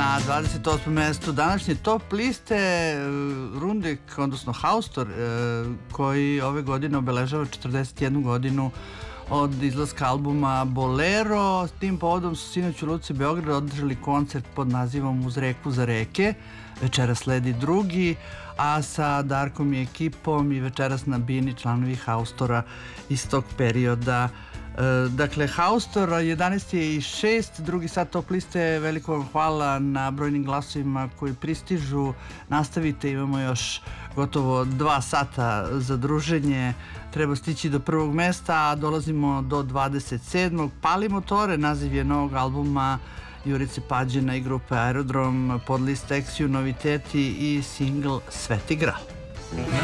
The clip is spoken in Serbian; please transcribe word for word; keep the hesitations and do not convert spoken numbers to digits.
Na dvadeset osmom mestu današnje top liste Rundik, odnosno Haustor, koji ove godine obeležava četrdeset jednu godinu od izlaska albuma Bolero. S tim povodom su sinoć u Luci Beograd održali koncert pod nazivom Uz reku za reke. Večeras sledi drugi, a sa Darkom i ekipom i večeras na bini članovi Haustora iz tog perioda. Dakle, Haustor, jedanaest je i šest, drugi sat top liste. Veliko vam hvala na brojnim glasovima koji pristižu. Nastavite, imamo još gotovo dva sata za druženje. Treba stići do prvog mesta, a dolazimo do dvadeset sedmog Pali motore, naziv je novog albuma Jurice Pađena i grupe Aerodrom, podlist tekstiju, noviteti i singl Sveti Gral.